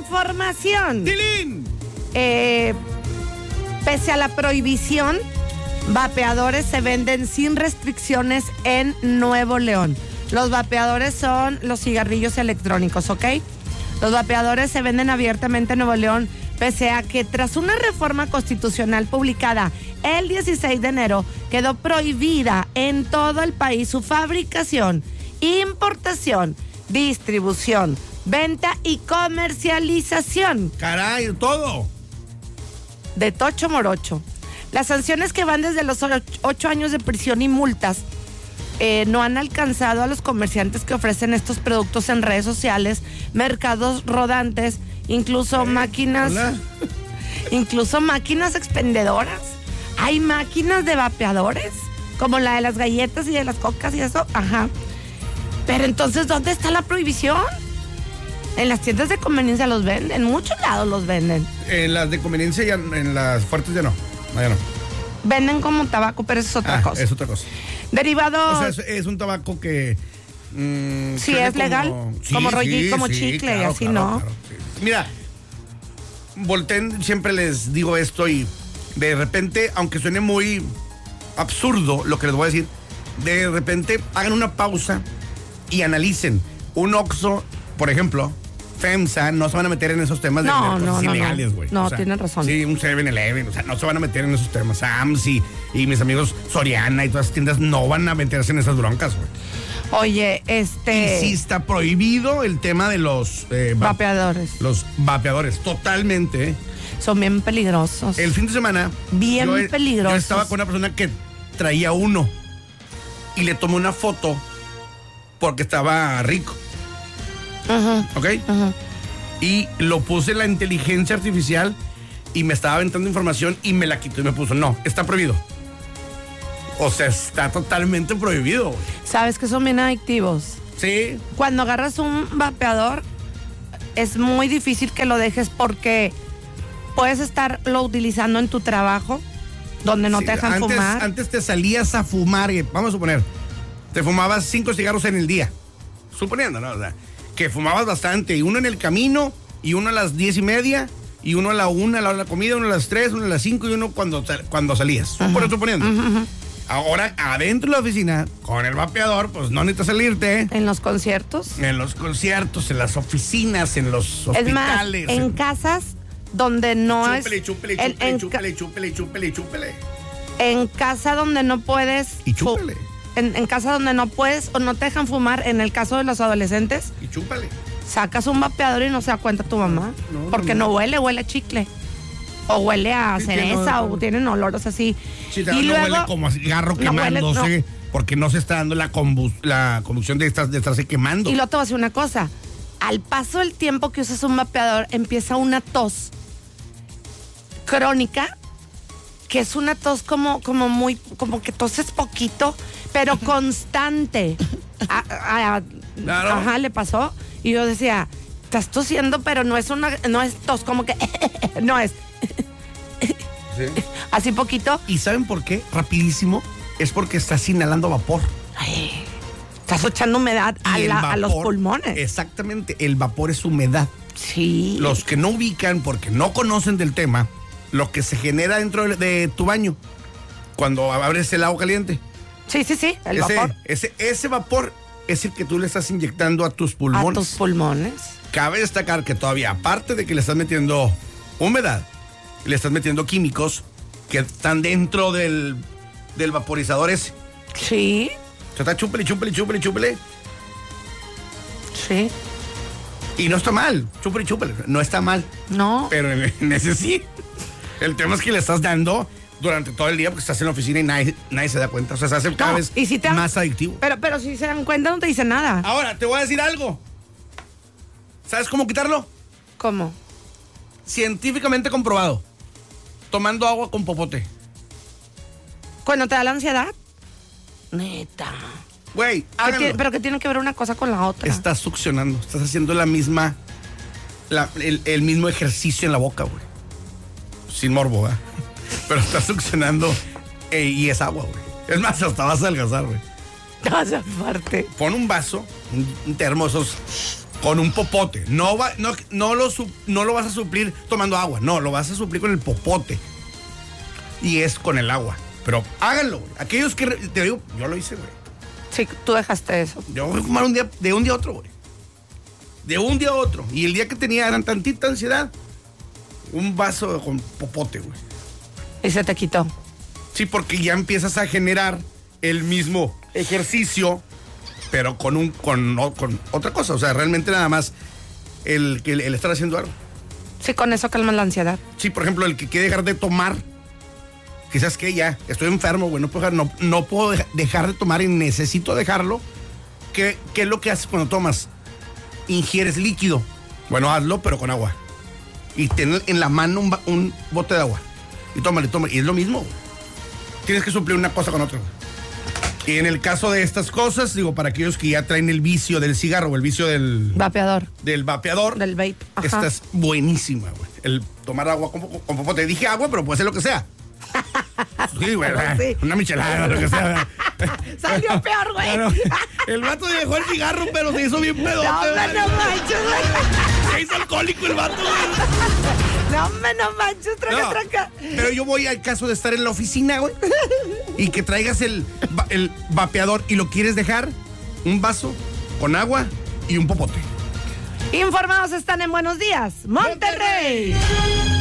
información. ¡Tilín! Pese a la prohibición, vapeadores se venden sin restricciones en Nuevo León. Los vapeadores son los cigarrillos electrónicos, ¿ok? Los vapeadores se venden abiertamente en Nuevo León, pese a que tras una reforma constitucional publicada el 16 de enero, quedó prohibida en todo el país su fabricación, importación, distribución, venta y comercialización. Caray, todo. De tocho morocho. Las sanciones que van desde los 8 años de prisión y multas no han alcanzado a los comerciantes que ofrecen estos productos en redes sociales, mercados rodantes, incluso máquinas, incluso máquinas expendedoras. Hay máquinas de vapeadores, como la de las galletas y de las cocas y eso, ajá. Pero entonces, ¿dónde está la prohibición? En las tiendas de conveniencia los venden, en muchos lados los venden. En las de conveniencia ya, en las fuertes ya no. Ya no. Venden como tabaco, pero eso es otra cosa. Es otra cosa. Derivado. O sea, es un tabaco que. Sí, es legal. Como rollito, como chicle, claro, y así, claro, ¿no? Claro, sí. Mira, volteen, siempre les digo esto y de repente, aunque suene muy absurdo lo que les voy a decir, de repente hagan una pausa y analicen. Un Oxxo, por ejemplo, FEMSA, no se van a meter en esos temas de cosas ilegales, güey. No, o sea, tienen razón. Sí, un 7-Eleven, o sea, no se van a meter en esos temas. Sams y mis amigos Soriana y todas las tiendas no van a meterse en esas broncas, güey. Oye, Y sí está prohibido el tema de los vapeadores. Los vapeadores, totalmente. Son bien peligrosos. El fin de semana. Bien peligrosos. Yo estaba con una persona que traía uno y le tomé una foto porque estaba rico. Ajá. ¿Ok? Ajá. Y lo puse en la inteligencia artificial y me estaba aventando información y me la quitó y me puso, no, está prohibido. O sea, está totalmente prohibido. ¿Sabes que son bien adictivos? Sí. Cuando agarras un vapeador, es muy difícil que lo dejes porque puedes estarlo utilizando en tu trabajo, donde no te dejan fumar. Antes te salías a fumar, vamos a suponer, te fumabas 5 cigarros en el día. Suponiendo, ¿no? O sea, que fumabas bastante, y uno en el camino, y uno a las 10:30, y uno a la 1, a la hora de la comida, uno a las 3, uno a las 5, y uno cuando salías. Suponiendo. Uh-huh. Ahora, adentro de la oficina, con el vapeador, pues no necesitas salirte. En los conciertos. En los conciertos, en las oficinas, en los hospitales. Es más, en casas donde no chúpele, chúpele. En casa donde no puedes. Y chúpele. En casa donde no puedes o no te dejan fumar, en el caso de los adolescentes. Y chúpale. Sacas un vapeador y no se da cuenta tu mamá. Porque no huele a chicle. O huele a cereza, o tienen olores así. Sí, y no luego, huele como a cigarro quemándose, porque no se está dando la combustión de estarse quemando. Y luego te voy a decir una cosa. Al paso del tiempo que usas un vapeador, empieza una tos crónica, que es una tos como que toses poquito, pero constante. Claro. Ajá, le pasó. Y yo decía, estás tosiendo, pero no es tos, como que no es. Sí. Así poquito. ¿Y saben por qué? Rapidísimo. Es porque estás inhalando vapor. Ay, estás echando humedad a los pulmones. Exactamente, el vapor es humedad. Sí. Los que no ubican, porque no conocen del tema, lo que se genera dentro de tu baño cuando abres el agua caliente. Sí, el vapor. Ese vapor es el que tú le estás inyectando a tus pulmones. A tus pulmones. Cabe destacar que todavía, aparte de que le estás metiendo humedad, le estás metiendo químicos que están dentro del vaporizador ese. Sí. Se está chúpele. Sí. Y no está mal, chúpele. No está mal. No. Pero en ese sí. El tema es que le estás dando durante todo el día porque estás en la oficina y nadie se da cuenta. O sea, se hace cada vez más adictivo. Pero si se dan cuenta no te dicen nada. Ahora, te voy a decir algo. ¿Sabes cómo quitarlo? ¿Cómo? Científicamente comprobado. Tomando agua con popote. ¿Cuando te da la ansiedad? Neta. Güey, pero que tiene que ver una cosa con la otra. Estás succionando. Estás haciendo el mismo ejercicio en la boca, güey. Sin morbo, ¿verdad? Pero estás succionando y es agua, güey. Es más, hasta vas a adelgazar, güey. Aparte. Pon un vaso, un termo, esos con un popote. No lo vas a suplir tomando agua, no, lo vas a suplir con el popote. Y es con el agua. Pero háganlo, güey. Aquellos que, te digo, yo lo hice, güey. Sí, tú dejaste eso. Yo voy a fumar de un día a otro, güey. De un día a otro. Y el día que tenía tantita ansiedad, un vaso con popote, güey. Y se te quitó. Sí, porque ya empiezas a generar el mismo ejercicio, pero con otra cosa. O sea, realmente nada más el estar haciendo algo. Sí, con eso calmas la ansiedad. Sí, por ejemplo, el que quiere dejar de tomar, quizás que ya, estoy enfermo, güey, no puedo dejar de tomar y necesito dejarlo. ¿Qué es lo que haces cuando tomas? Ingieres líquido. Bueno, hazlo, pero con agua. Y ten en la mano un bote de agua. Y tómale. Y es lo mismo, güey. Tienes que suplir una cosa con otra, güey. Y en el caso de estas cosas, digo, para aquellos que ya traen el vicio del cigarro o el vicio del vapeador. Del vapeador. Del vape. Ajá. Esta es buenísima, güey. El tomar agua con popote. Dije agua, pero puede ser lo que sea. Sí, güey. Sí. Una michelada, lo que sea. Salió peor, güey. Pero, el vato dejó el cigarro, pero se hizo bien pedote. No manches, güey. Se hizo alcohólico el vato, güey. No manches, tranca. Pero yo voy al caso de estar en la oficina, güey, y que traigas el vapeador y lo quieres dejar, un vaso con agua y un popote. Informados están en Buenos Días, Monterrey.